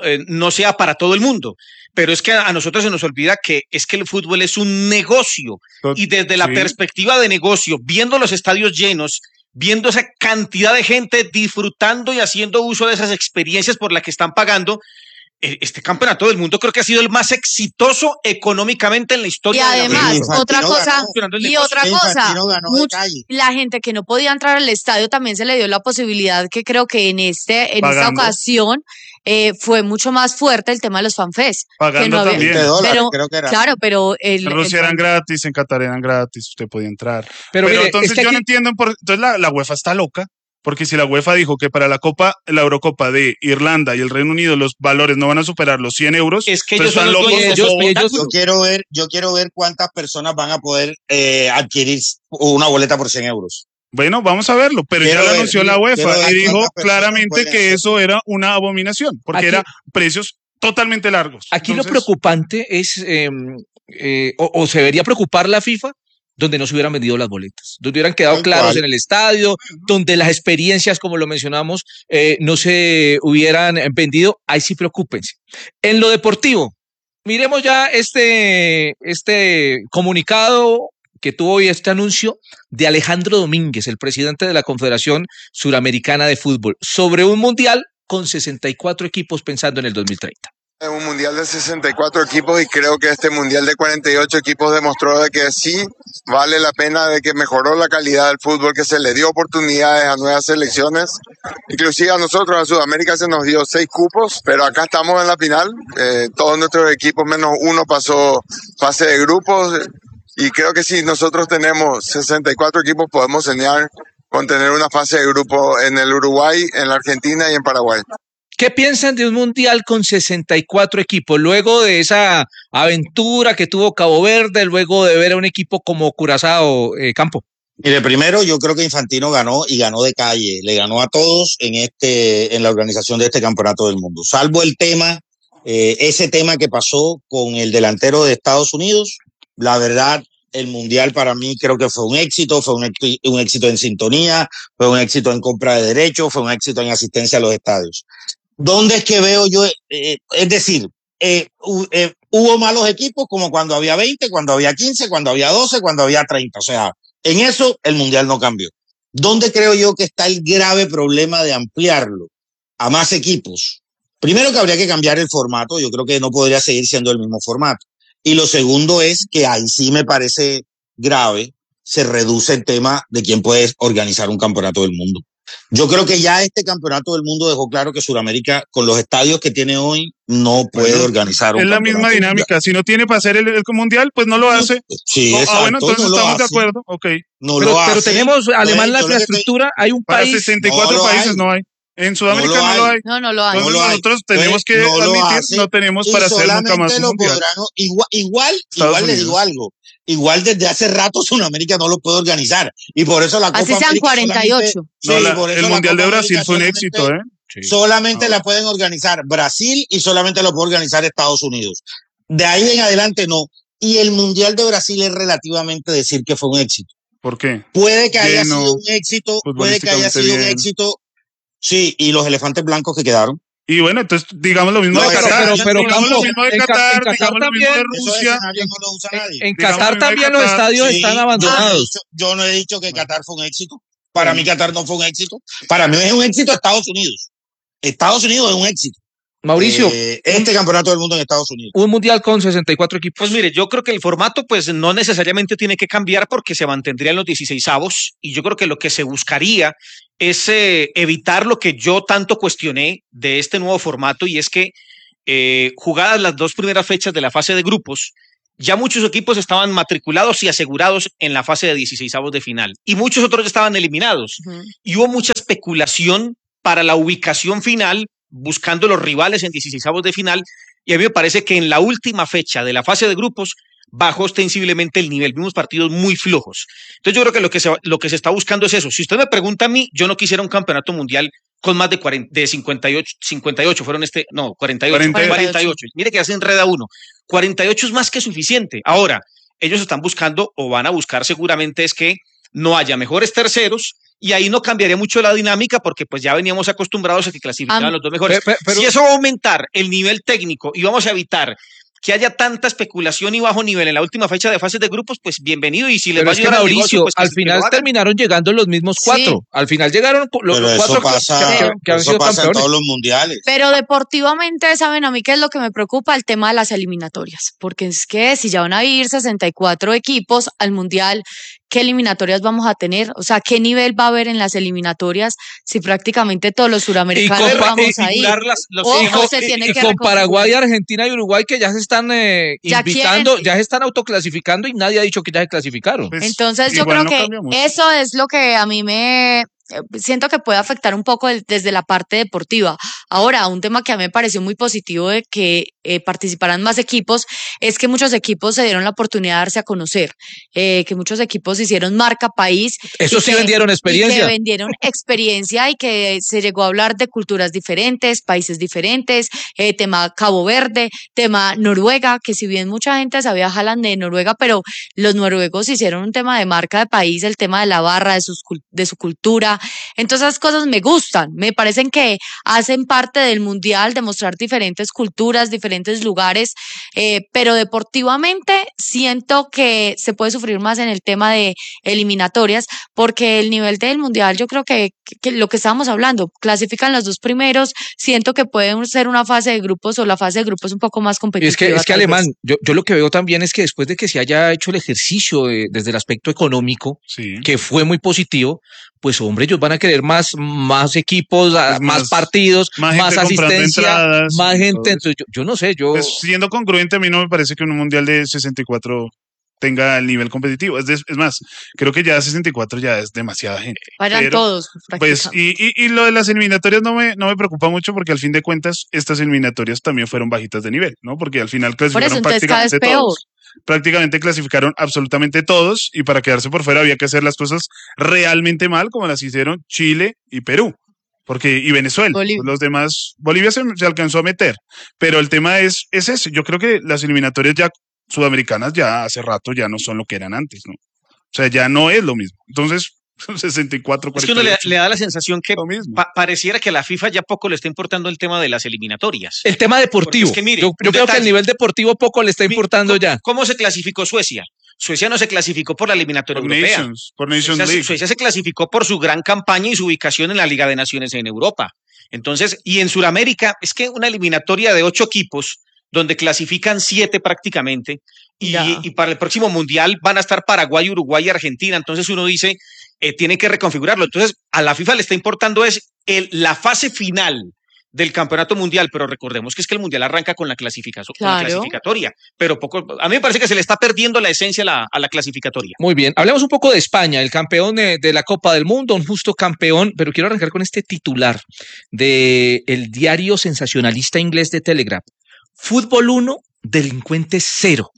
no sea para todo el mundo. Pero es que a nosotros se nos olvida que es que el fútbol es un negocio. Y desde la Sí. perspectiva de negocio, viendo los estadios llenos, viendo esa cantidad de gente disfrutando y haciendo uso de esas experiencias por las que están pagando, este campeonato del mundo creo que ha sido el más exitoso económicamente en la Y historia de la además, Infantino otra cosa, ganó. y otra cosa, Infantino ganó de mucho- calle. la gente que no podía entrar al estadio también se le dio la posibilidad que creo que en esta Pagando. ocasión fue mucho más fuerte el tema de los fanfest. Pagando que no había- también. $20, Pero, creo que era. claro, pero En Rusia eran gratis, en Qatar eran gratis, usted podía entrar. Pero mire, entonces es que yo no aquí- entiendo, entonces la UEFA está loca, porque si la UEFA dijo que para la Eurocopa de Irlanda y el Reino Unido los valores no van a superar los 100 euros, Es que entonces ellos son están los locos. dueños de ellos- esos ellos- Yo quiero ver cuántas personas van a poder adquirir una boleta por 100 euros. Bueno, vamos a verlo, pero Quiero ya lo ver, anunció la quiero UEFA ver y dijo cuántas personas claramente pueden que hacer. eso era una abominación, porque Aquí- era precios totalmente largos. Aquí lo Entonces, preocupante es, o se debería preocupar la FIFA, donde no se hubieran vendido las boletas, donde hubieran quedado Tal claros cual. en el estadio, donde las experiencias, como lo mencionamos, no se hubieran vendido. Ahí sí preocúpense. En lo deportivo, miremos ya este comunicado que tuvo hoy, este anuncio de Alejandro Domínguez, el presidente de la Confederación Suramericana de Fútbol, sobre un mundial con 64 equipos pensando en el 2030. Es un mundial de 64 equipos y creo que este mundial de 48 equipos demostró de que sí vale la pena, de que mejoró la calidad del fútbol, que se le dio oportunidades a nuevas selecciones. Inclusive a nosotros, a Sudamérica, se nos dio 6 cupos, pero acá estamos en la final. Todos nuestros equipos, menos uno, pasó fase de grupos y creo que si nosotros tenemos 64 equipos, podemos soñar con tener una fase de grupo en el Uruguay, en la Argentina y en Paraguay. ¿Qué piensan de un mundial con 64 equipos? Luego de esa aventura que tuvo Cabo Verde, luego de ver a un equipo como Curazao, Campo. Mire, primero yo creo que Infantino ganó y ganó de calle, le ganó a todos en la organización de este campeonato del mundo, salvo el tema, ese tema que pasó con el delantero de Estados Unidos. La verdad, el mundial para mí creo que fue un éxito en sintonía, fue un éxito en compra de derechos, fue un éxito en asistencia a los estadios. ¿Dónde es que veo yo? Es decir, hubo malos equipos como cuando había 20, cuando había 15, cuando había 12, cuando había 30. O sea, en eso el Mundial no cambió. ¿Dónde creo yo que está el grave problema de ampliarlo a más equipos? Primero que habría que cambiar el formato. Yo creo que no podría seguir siendo el mismo formato. Y lo segundo es que ahí sí me parece grave, se reduce el tema de quién puede organizar un campeonato del mundo. Yo creo que ya este campeonato del mundo dejó claro que Sudamérica, con los estadios que tiene hoy, no puede organizar un campeonato. Es la misma dinámica. Si no tiene para hacer el mundial, pues no lo hace. Sí, exacto. Bueno, entonces no estamos de acuerdo. Ok. No pero tenemos, además, la infraestructura. Hay un para país. 64 países no hay. En Sudamérica no lo hay. No lo hay. Entonces nosotros tenemos que admitir, no tenemos para hacer nunca más un mundial. Igual les digo algo. Igual desde hace rato Sudamérica no lo puede organizar. Y por eso la Copa Así sean América 48. El Mundial de Brasil fue un éxito, ¿eh? Solamente la pueden organizar Brasil y solamente lo puede organizar Estados Unidos. De ahí en adelante no. Y el Mundial de Brasil es relativamente decir que fue un éxito. ¿Por qué? Puede que haya sido un éxito, sí, y los elefantes blancos que quedaron. Y bueno, entonces digamos lo mismo de Qatar. Pero digamos lo mismo de Qatar, en digamos lo mismo de Rusia. En Qatar también los estadios están abandonados. Yo no he dicho que Qatar fue un éxito. Para mí Qatar no fue un éxito. Para mí es un éxito Estados Unidos. Estados Unidos es un éxito. Mauricio, este campeonato del mundo en Estados Unidos. Un mundial con 64 equipos. Pues mire, yo creo que el formato pues no necesariamente tiene que cambiar porque se mantendrían los 16avos y yo creo que lo que se buscaría es evitar lo que yo tanto cuestioné de este nuevo formato y es que jugadas las dos primeras fechas de la fase de grupos, ya muchos equipos estaban matriculados y asegurados en la fase de 16avos de final y muchos otros ya estaban eliminados. Y hubo mucha especulación para la ubicación final buscando los rivales en 16avos de final y a mí me parece que en la última fecha de la fase de grupos bajó ostensiblemente el nivel, vimos partidos muy flojos. Entonces yo creo que lo que se está buscando es eso. Si usted me pregunta a mí, yo no quisiera un campeonato mundial con más de 58 fueron 48. Mire que ya se enreda uno. 48 es más que suficiente. Ahora, ellos están buscando o van a buscar seguramente es que no haya mejores terceros y ahí no cambiaría mucho la dinámica porque pues ya veníamos acostumbrados a que clasificaban los dos mejores. Pero si eso va a aumentar el nivel técnico y vamos a evitar que haya tanta especulación y bajo nivel en la última fecha de fases de grupos, pues bienvenido. Y si les va a ayudar al negocio, pues al final terminaron llegando los mismos cuatro. Sí. Al final llegaron los cuatro que han sido campeones. En todos los mundiales. Pero deportivamente, ¿saben a mí qué es lo que me preocupa? El tema de las eliminatorias. Porque es que si ya van a ir 64 equipos al mundial, ¿qué eliminatorias vamos a tener? O sea, ¿qué nivel va a haber en las eliminatorias si prácticamente todos los suramericanos vamos a ir? Y con Paraguay, Argentina y Uruguay que ya se están invitando, ya se están autoclasificando y nadie ha dicho que ya se clasificaron. Pues, entonces yo creo que eso es lo que a mí me siento que puede afectar un poco desde la parte deportiva. Ahora, un tema que a mí me pareció muy positivo de que participaran más equipos es que muchos equipos se dieron la oportunidad de darse a conocer, que muchos equipos hicieron marca país. Eso sí vendieron experiencia. Y que vendieron experiencia y que se llegó a hablar de culturas diferentes, países diferentes, tema Cabo Verde, tema Noruega, que si bien mucha gente sabía Haaland de Noruega, pero los noruegos hicieron un tema de marca de país, el tema de la barra, de su cultura. Entonces esas cosas me gustan, me parecen que hacen parte del mundial, de mostrar diferentes culturas, diferentes lugares, pero deportivamente siento que se puede sufrir más en el tema de eliminatorias, porque el nivel del mundial, yo creo que lo que estábamos hablando, clasifican los dos primeros, siento que pueden ser una fase de grupos o la fase de grupos un poco más competitiva. Es que Alemán, yo lo que veo también es que después de que se haya hecho el ejercicio desde el aspecto económico, que fue muy positivo, pues hombre, ellos van a querer más equipos, pues más partidos, más asistencia, más gente. Entonces, yo no sé, Pues, siendo congruente, a mí no me parece que un mundial de 64 tenga el nivel competitivo. Es más, creo que ya 64 ya es demasiada gente. Vayan todos. Pues, y lo de las eliminatorias no me preocupa mucho porque al fin de cuentas estas eliminatorias también fueron bajitas de nivel, ¿no? Porque al final clasificaron prácticamente todos. Prácticamente clasificaron absolutamente todos y para quedarse por fuera había que hacer las cosas realmente mal como las hicieron Chile y Perú y Venezuela. Los demás, Bolivia se alcanzó a meter, pero el tema es ese. Yo creo que las eliminatorias ya sudamericanas ya hace rato ya no son lo que eran antes, ¿no? O sea, ya no es lo mismo. Entonces, 64, 48. Es que uno le da la sensación que pareciera que a la FIFA ya poco le está importando el tema de las eliminatorias. El tema deportivo. Es que, mire, yo creo que al nivel deportivo poco le está importando ya. ¿Cómo se clasificó Suecia? Suecia no se clasificó por la eliminatoria europea. Por Nations League. Suecia se clasificó por su gran campaña y su ubicación en la Liga de Naciones en Europa. Entonces, y en Sudamérica, es que una eliminatoria de 8 equipos, donde clasifican 7 prácticamente, y para el próximo Mundial van a estar Paraguay, Uruguay y Argentina. Entonces uno dice, tiene que reconfigurarlo. Entonces, a la FIFA le está importando es la fase final del campeonato mundial, pero recordemos que es que el mundial arranca con la clasificación, con la clasificatoria, pero poco, a mí me parece que se le está perdiendo la esencia a la clasificatoria. Muy bien, hablemos un poco de España, el campeón de la Copa del Mundo, un justo campeón, pero quiero arrancar con este titular del diario sensacionalista inglés de Telegraph. Fútbol 1, delincuente 0,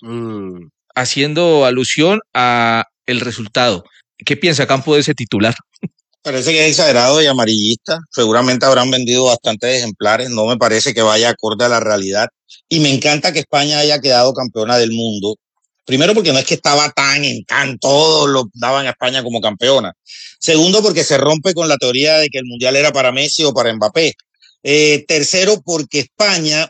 haciendo alusión a el resultado. ¿Qué piensa Campo de ese titular? Parece que es exagerado y amarillista. Seguramente habrán vendido bastantes ejemplares. No me parece que vaya acorde a la realidad. Y me encanta que España haya quedado campeona del mundo. Primero, porque no es que estaba todos lo daban a España como campeona. Segundo, porque se rompe con la teoría de que el mundial era para Messi o para Mbappé. Tercero, porque España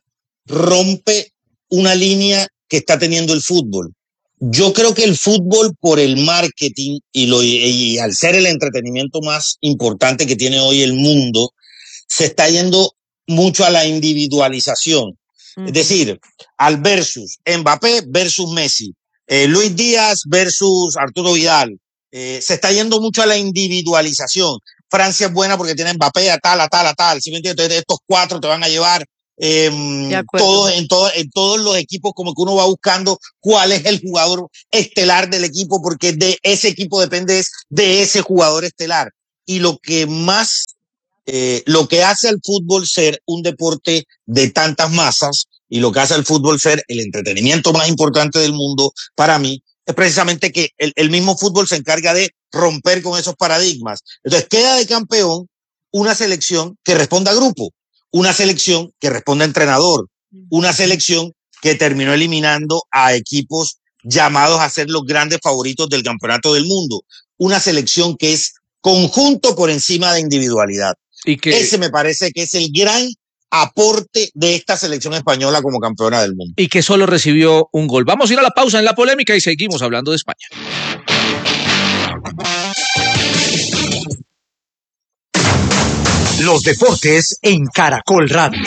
rompe una línea que está teniendo el fútbol. Yo creo que el fútbol, por el marketing y al ser el entretenimiento más importante que tiene hoy el mundo, se está yendo mucho a la individualización. Es decir, al versus Mbappé versus Messi, Luis Díaz versus Arturo Vidal. Se está yendo mucho a la individualización. Francia es buena porque tiene Mbappé a tal. ¿Sí me entiendes? Entonces, estos 4 te van a llevar. En todos los equipos, como que uno va buscando cuál es el jugador estelar del equipo, porque de ese equipo depende de ese jugador estelar. Y lo que hace al fútbol ser un deporte de tantas masas y lo que hace al fútbol ser el entretenimiento más importante del mundo, para mí, es precisamente que el mismo fútbol se encarga de romper con esos paradigmas. Entonces queda de campeón una selección que responda a grupo, una selección que responde a entrenador, una selección que terminó eliminando a equipos llamados a ser los grandes favoritos del campeonato del mundo, una selección que es conjunto por encima de individualidad. Ese me parece que es el gran aporte de esta selección española como campeona del mundo. Y que solo recibió un gol. Vamos a ir a la pausa en la polémica y seguimos hablando de España. Los deportes en Caracol Radio.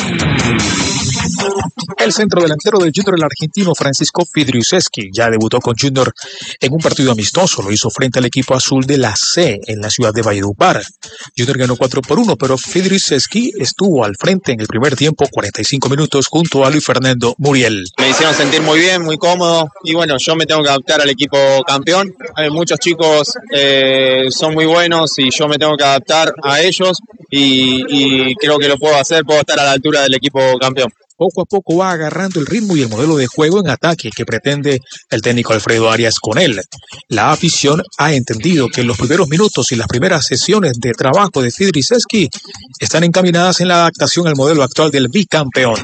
El centrodelantero del Junior, el argentino Francisco Fidriuszewski, ya debutó con Junior en un partido amistoso. Lo hizo frente al equipo azul de la C en la ciudad de Valledupar. Junior ganó 4-1, pero Fidriuszewski estuvo al frente en el primer tiempo, 45 minutos, junto a Luis Fernando Muriel. Me hicieron sentir muy bien, muy cómodo, y bueno, yo me tengo que adaptar al equipo campeón. Muchos chicos son muy buenos y yo me tengo que adaptar a ellos, y creo que lo puedo hacer, puedo estar a la altura del equipo campeón. Poco a poco va agarrando el ritmo y el modelo de juego en ataque que pretende el técnico Alfredo Arias con él. La afición ha entendido que los primeros minutos y las primeras sesiones de trabajo de Fidriuszewski están encaminadas en la adaptación al modelo actual del bicampeón.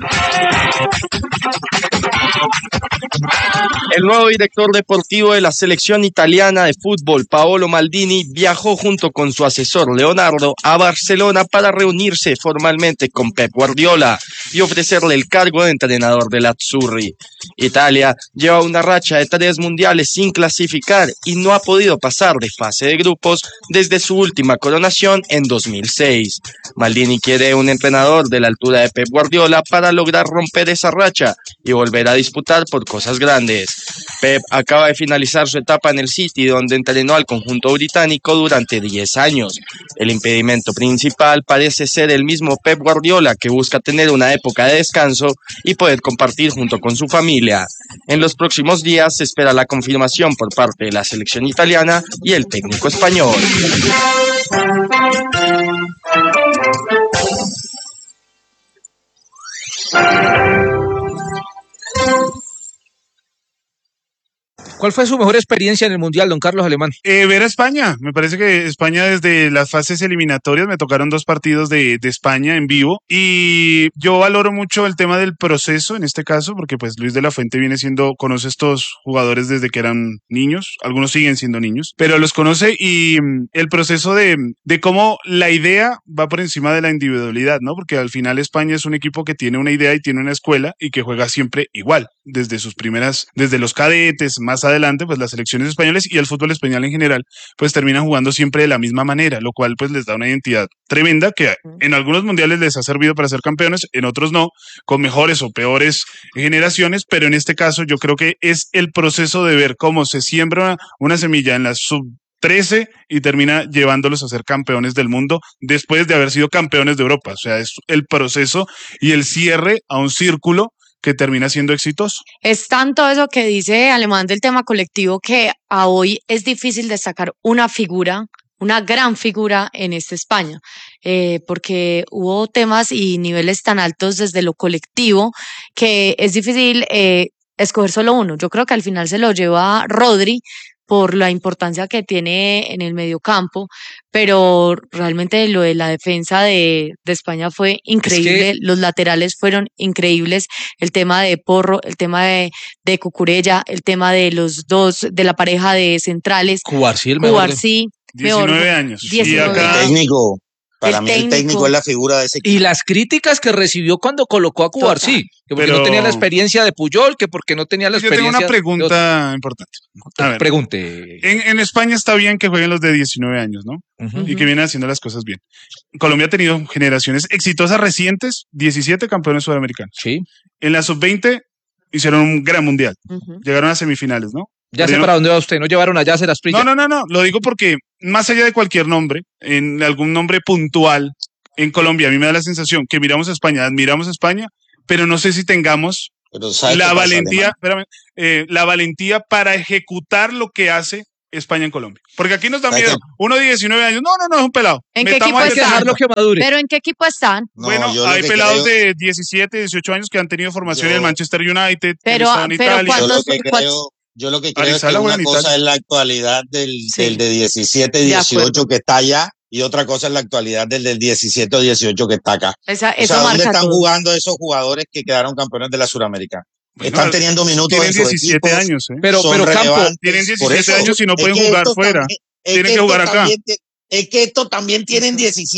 El nuevo director deportivo de la selección italiana de fútbol, Paolo Maldini, viajó junto con su asesor Leonardo a Barcelona para reunirse formalmente con Pep Guardiola y ofrecerle el cargo de entrenador del Azzurri. Italia lleva una racha de 3 mundiales sin clasificar y no ha podido pasar de fase de grupos desde su última coronación en 2006. Maldini quiere un entrenador de la altura de Pep Guardiola para lograr romper esa racha y volver a disputar por cosas grandes. Pep acaba de finalizar su etapa en el City, donde entrenó al conjunto británico durante 10 años. El impedimento principal parece ser el mismo Pep Guardiola, que busca tener una época de descanso y poder compartir junto con su familia. En los próximos días se espera la confirmación por parte de la selección italiana y el técnico español. ¿Cuál fue su mejor experiencia en el Mundial, don Carlos Alemán? Ver a España. Me parece que España desde las fases eliminatorias, me tocaron 2 partidos de España en vivo y yo valoro mucho el tema del proceso en este caso, porque pues Luis de la Fuente conoce estos jugadores desde que eran niños, algunos siguen siendo niños, pero los conoce y el proceso de cómo la idea va por encima de la individualidad, ¿no? Porque al final España es un equipo que tiene una idea y tiene una escuela y que juega siempre igual, desde los cadetes, más adelante, pues las selecciones españolas y el fútbol español en general, pues terminan jugando siempre de la misma manera, lo cual pues les da una identidad tremenda que en algunos mundiales les ha servido para ser campeones, en otros no, con mejores o peores generaciones, pero en este caso yo creo que es el proceso de ver cómo se siembra una semilla en la sub-13 y termina llevándolos a ser campeones del mundo después de haber sido campeones de Europa. O sea, es el proceso y el cierre a un círculo que termina siendo exitoso. Es tanto eso que dice Alemán del tema colectivo que a hoy es difícil destacar una figura, una gran figura en esta España, porque hubo temas y niveles tan altos desde lo colectivo que es difícil escoger solo uno. Yo creo que al final se lo lleva Rodri por la importancia que tiene en el mediocampo, pero realmente lo de la defensa de España fue increíble, los laterales fueron increíbles, el tema de Porro, el tema de Cucurella, el tema de los dos, de la pareja de centrales, Cubarsí, 19 años. 19. Y acá, el técnico es la figura de ese equipo. Y las críticas que recibió cuando colocó a Cubarsí, que porque no tenía la experiencia de Puyol, que porque no tenía la experiencia... Yo tengo una pregunta importante. A ver, pregunte. En España está bien que jueguen los de 19 años, ¿no? Y que vienen haciendo las cosas bien. Colombia ha tenido generaciones exitosas recientes, 17 campeones sudamericanos. Sí. En la sub-20 hicieron un gran mundial. Llegaron a semifinales, ¿no? Ya sé para dónde va usted, ¿no llevaron a Yasser Asprilla? No, lo digo porque más allá de cualquier nombre, en algún nombre puntual en Colombia, a mí me da la sensación que miramos a España, admiramos a España, pero no sé si tengamos la valentía, la valentía para ejecutar lo que hace España en Colombia. Porque aquí nos da miedo. Uno de 19 años, no, es un pelado. ¿En qué equipo están? ¿Pero en qué equipo están? Bueno, hay pelados de 17, 18 años que han tenido formación en el Manchester United, pero en Italia. Yo lo que creo es que una cosa es la actualidad del de 17, 18 que está allá y otra cosa es la actualidad del 17 o 18 que está acá. ¿Dónde están jugando esos jugadores que quedaron campeones de la Suramericana? Están teniendo minutos en sus 17 equipos, años, pero Campo, tienen 17 años y no pueden jugar fuera. Tienen que jugar acá. Es que estos también tienen 17